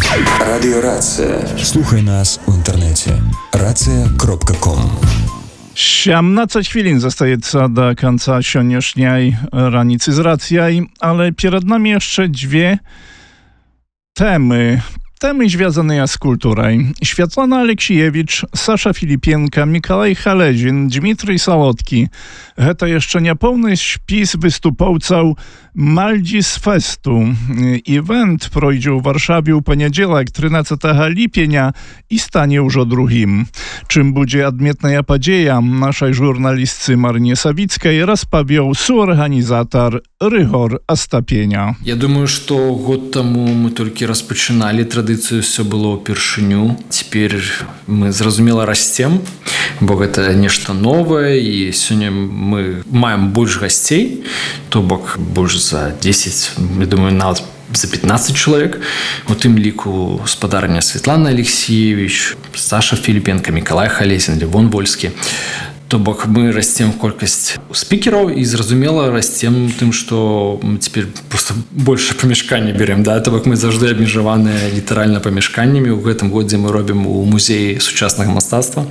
Радіорація. Слухай нас у інтернеті. Racja.com. 17 chwilin zostaje do końca dzisiejszej ranicy z Racjaj, ale przed nami jeszcze dwie temy związane z kulturą. Światlana Aleksiejewicz, Sasza Filipienka, Mikołaj Halezin, Dmitrij Salotki. To jeszcze niepełny spis wystupowców Maldives Festu. Event projdzie w Warszawie w poniedziałek 13 lipienia i stanie już o drugim. Czym będzie odmietna podzieja, naszej żurnalistce Marynie Sawickiej rozpowiedział współorganizator Ryhor Остапеня. Я думаю, что год тому мы только распочинали традицию, все было упершыню. Теперь мы, зразумела, растем, бо это нечто новое, и сегодня мы маем больше гостей, то бок больше за 10, я думаю, нават за 15 человек. У тым ліку спадарня Светлана Алексеевич, Саша Филипенко, Миколай Халезин, Левон Вольскі. То бок мы растем колькасць спикеров и, зразумела, растем тым, что мы теперь просто больше памяшкання берем, да, то бок мы заўжды абмежаваныя літаральна памяшканнямі. У гэтым годзе мы робім у музеі сучаснага мастацтва.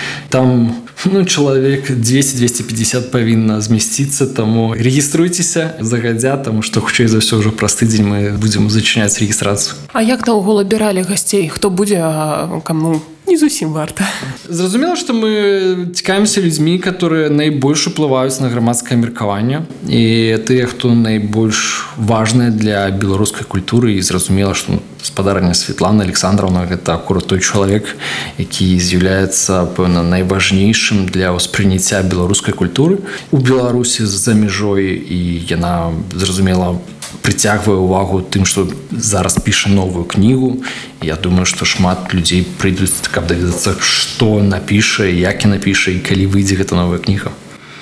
Там, чалавек 200-250 павінна змясціцца, таму рэгіструйцеся загадзя, таму што хутчэй за ўсё ўжо праз тыдзень мы будзем зачыняць рэгістрацыю. А як наогул абіралі гасцей? Хто будзе, а каму не зусім варта? Зразумела, што мы цікавімся людзьмі, которые найбольш уплываюць на грамадскае меркаванне, і тыя, хто найбольш важныя для беларускай культуры. І зразумела, што спадарня Светлана Александровна гэта акурат той чалавек, які з'яўляецца, пэўна, найважнейшым для ўспрыняцця беларускай культуры у Беларусі за мяжой, і яна, зразумела, прыцягвае ўвагу тым, што зараз піша новую кнігу. Я думаю, што шмат людзей прыйдуць, каб даведацца, што напіша, як яна піша і калі выйдзе гэта новая кніга.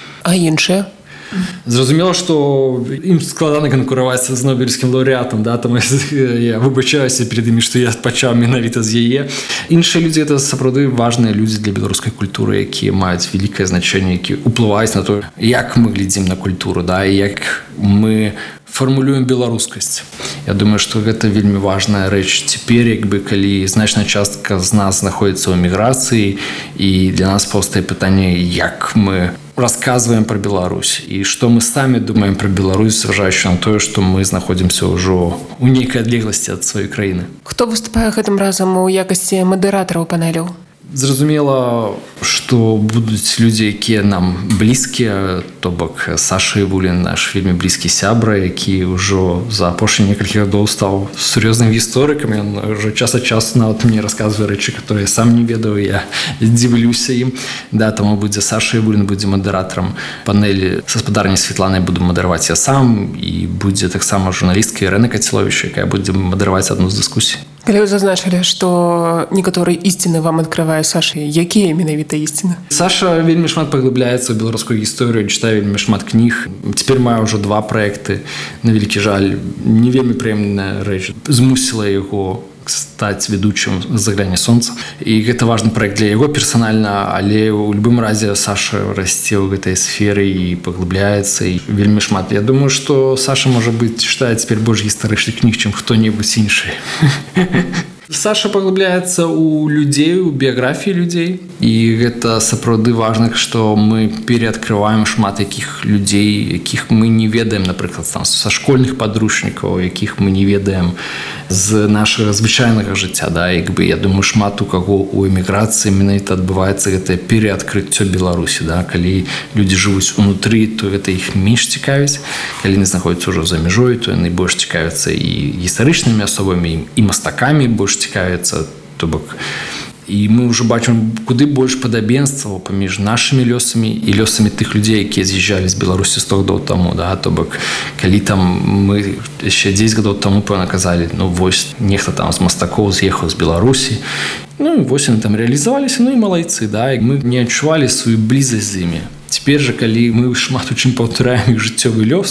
А іншыя? Зразумела, што ім складана канкураваць з нобелевскім лаўрэатам, да, таму я выбачаюся перед імі, што я пачаў менавіта з яе. Іншыя людзі — это сапраўды важныя людзі для беларускай культуры, якія маюць вялікае значэнне, якія ўплываюць на то, як мы глядзім на культуру, да, і як мы фармулюем беларускасць. Я думаю, што гэта вельмі важная рэч цяпер, калі значная частка з нас знаходзіцца ў эміграцыі, і для нас паўстае пытанне, як мы расказваем пра Беларусь і што мы самі думаем пра Беларусь, зважаючы на тое, што мы знаходзімся ўжо ў нейкай адлегласці ад сваёй краіны. Хто выступае гэтым разам у якасці мадэратараў панеляў? Зразумела, што будуць людзі, якія нам блізкія, то бок Саша Івулін, наш вельмі блізкі сябра, які ўжо за апошнія некалькі гадоў стаў сур'ёзным гісторыкам. Ён ўжо час ад часу нават мне расказвае рэчы, которые я сам не ведаў, я дзіўлюся ім. Да, таму будзе Саша Івулін, будзе мадэратарам панелі са спадарняй Светланай, буду мадэраваць я сам, і будзе таксама журналістка Ірына Каціловіч, якая будзе мадэраваць адну з дыскусій. Калі вы зазначылі, што некаторыя ісціны вам адкрывае Саша, якія менавіта ісціны? Саша вельмі шмат паглыбляецца ў беларускую гісторыю, чытае вельмі шмат кніг. Цяпер маю ўжо 2 праекты. На вялікі жаль, не вельмі прыемная рэч змусіла яго стаць ведучым «Загляне сонца». І гэта важны праект для яго персанальна, але ў любым разе Саша расце ў гэтай сферы і паглыбляецца, і вельмі шмат. Я думаю, што Саша, можа быць, чытае цяпер больш гістарычных кніг, чым хто-небудзь іншы. Саша паглыбляецца ў людзей, у біяграфіі людзей, і гэта сапраўды важна, што мы пераадкрываем шмат якіх людзей, якіх мы не ведаем, напрыклад, са школьных падручнікаў, якіх мы не ведаем з нашага звычайнага жыцця, да, я думаю, шмат у каго ў эміграцыі менавіта адбываецца гэтае пераадкрыццё Беларусі, да, калі людзі жывуць унутры, то гэта іх менш цікавіць, калі яны знаходзяцца ўжо за мяжой, то яны больш цікавяцца і гістарычнымі асобамі, і мастакамі больш цікавіцца, то бок. І мы ўжо бачым куды больш падабенстваў паміж нашымі лёсамі і лёсамі тых людзей, якія з'язджалі з Беларусі 100 гадоў таму, да, то бок, калі там мы яшчэ 10 гадоў таму, пэўна, казалі, вось нехта там з мастакоў з'ехаў з Беларусі, вось яны там рэалізаваліся, і малайцы, да, і мы не адчувалі сваю блізасць з імі. Цяпер жа, калі мы шмат у чым паўтараем іх жыццёвы лёс,